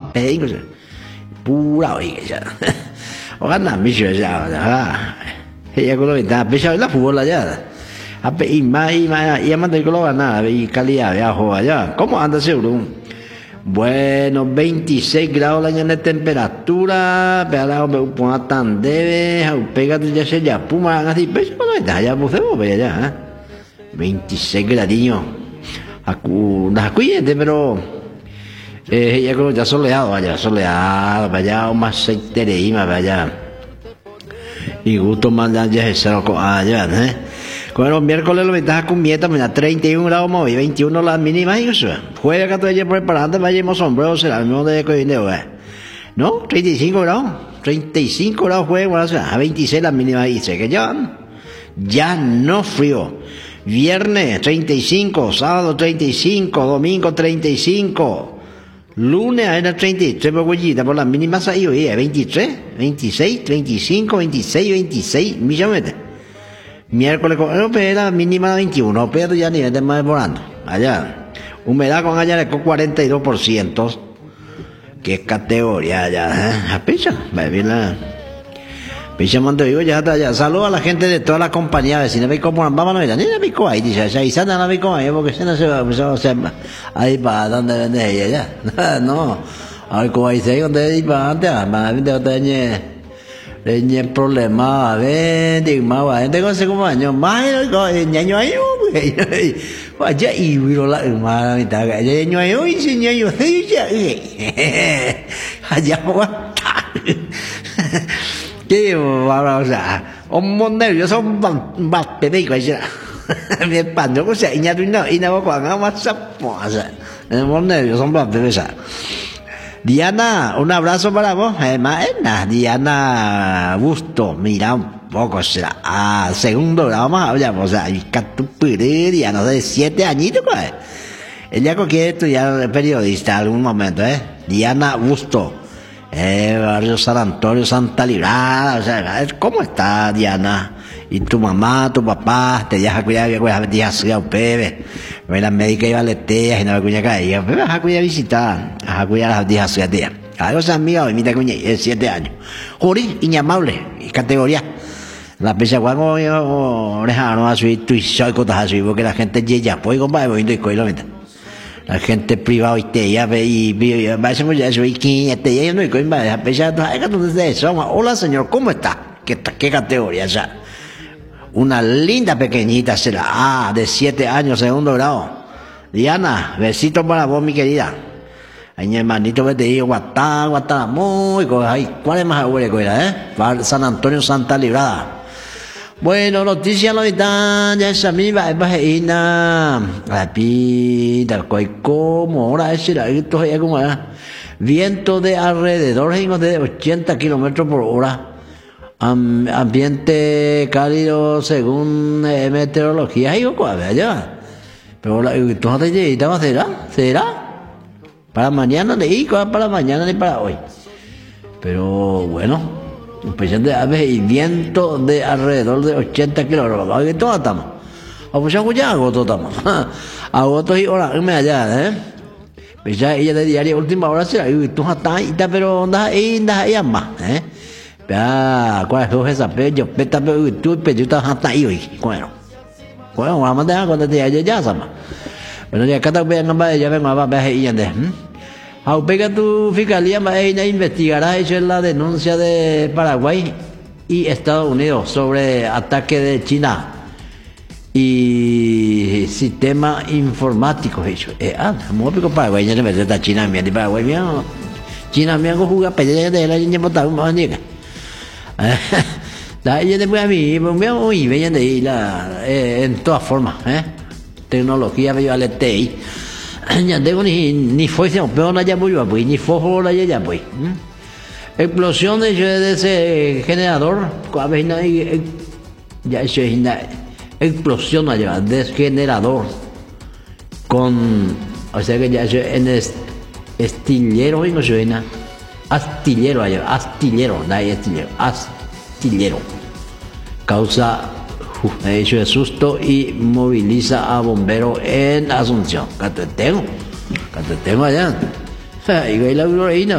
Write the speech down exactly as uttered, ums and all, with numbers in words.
pedí pura oiga ya. Ojalá me yo ya, ah. Ella con lo que está, pesa la fútbol allá. A pe y más y más y más de que lo gana, y calidad ya juega allá. ¿Cómo anda seguro? Bueno, veintiséis grados la de temperatura, pero me pongo tan debe, pégate ya se ya puma así, pesa con lo que está, ya pues ve allá, ¿eh? veintiséis gradillos. Las cuídate, pero eh, ya como ya soleado, vaya, soleado, vaya, más seitereima, vaya. Y gusto más ya es cero allá, ¿eh? Con los miércoles lo ventaja con mieta, mira, treinta y un grados móvil, veintiuno las mínimas y eso. Juega que todavía preparando, vayamos sombrero, será el mismo de que viene, güey. ¿No? treinta y cinco grados, treinta y cinco grados juega, a veintiséis las mínimas y dice que ya, ya no frío. Viernes treinta y cinco, sábado treinta y cinco, domingo treinta y cinco, lunes era treinta y tres, por por las mínimas ahí, oye, veintitrés, veintiséis, treinta y cinco, veintiséis, veintiséis, millones. Miércoles con era mínima veintiuno, pero ya ni de más demorando. Allá, humedad con allá con cuarenta y dos por ciento. Qué categoría allá, ¿eh? A picha, va bien la. Picha Montevideo ya está allá. Saludos a la gente de toda la compañía vecina. Ve cómo vamos a ver, ni la pico ahí, dice, ya y sana la pico ahí, porque si no se va, se va a hacer ahí para donde vende ella ya. No, a ver cómo ahí se donde ahí para antes, para vender otra Reñe problema, ven, digo, más gente con segundo año, más ñaño ayo, vaya y viro la hermana mitad, ya ñaño ayo y si ñaño ya, allá aguanta. ¿Qué va a ser? Un montón yo son bat bebé que sea. Mi padre no sé, y ya tú no, y no va a más a el montón yo son bat bebé sa. Diana, un abrazo para vos, además, Diana Busto, mira un poco, será, ah, segundo grado más, hablamos, o sea, y catupiré, Diana, de siete añitos, pues, ella quiere estudiar periodista en algún momento, eh, Diana Busto, eh, barrio San Antonio, Santa Librada, o sea, ¿cómo está Diana? Y tu mamá, tu papá, te deja cuidar, voy a ver, a un bebé. La médica iba a leteas y no la cuña caía. Pero vas a cuidar visitar, vas a cuidar a las diez a tía. A los amigos, hoy mira cuña, es siete años. Juri, inllamable, categoría. La pesa cuando oreja no va a subir, tú y soy cosas a subir, porque la gente ya, pues, compadre, voy a ir con la la gente privada y te ya ve y va a ser ya eso y que te ya no y con va a pesar de eso. Hola señor, ¿cómo está? ¿Qué qué categoría ya? Una linda pequeñita será, ah, de siete años, segundo grado. Diana, besito para vos, mi querida. Ay, mi hermanito que te digo, guatá, guatá, muy, ay, ¿cuál es más abuelo, eh? San Antonio, Santa Librada. Bueno, noticias no están, ya esa misma, es bajina, rapida, como ahora es esto ya como era. Viento de alrededor de ochenta kilómetros por hora. Ambiente cálido según eh, meteorología y allá. Pero la tú no te llegas, ¿será? ¿Será? Para mañana ni para mañana ni para hoy. Pero bueno, especial de aves y viento de alrededor de ochenta kilómetros. Aquí todos estamos. A pues ya hago todo estamos. Hago todo y ahora me allá, ¿eh? Pues ya ella de diario última hora será y tú estás y pero anda ahí anda ahí más, ¿eh? Ya, ¿cuál es esa pecho? Peta pero tú pero estás hasta ahí hoy. Bueno. Bueno, vamos a mandar cuando te haya ya sama. Bueno, ya cada vez más ya vengo a ver y ande. Au pega tu fiscalía más ella investigará hecho la denuncia de Paraguay y Estados Unidos sobre ataque de China y sistema informático hecho. Eh, ah, muy pico Paraguay ya le mete a China bien y Paraguay bien. China bien go jugar pelea de la gente botar más ni que. La ella después a mí, me voy veían de ahí la eh, en todas formas, eh. Tecnología veo al T I. Ya tengo ni ni fue se pero no ya muy pues ni fue la ya pues. Explosión de, de ese generador, a ver ya eso es una explosión allá de generador con o sea que ya eso en es, estillero y no suena astillero allá, astillero, no hay astillero, astillero. Causa hecho de susto y moviliza a bomberos en Asunción. Catetengo, catetengo allá. Y la